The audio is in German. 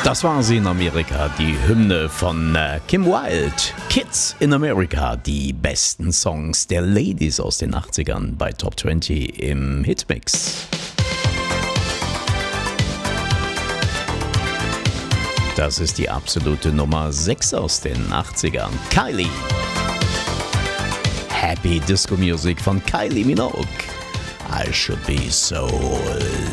Das war sie in Amerika, die Hymne von Kim Wilde. Kids in America, die besten Songs der Ladies aus den 80ern bei Top 20 im Hitmix. Das ist die absolute Nummer 6 aus den 80ern. Kylie. Happy Disco Music von Kylie Minogue. I should be so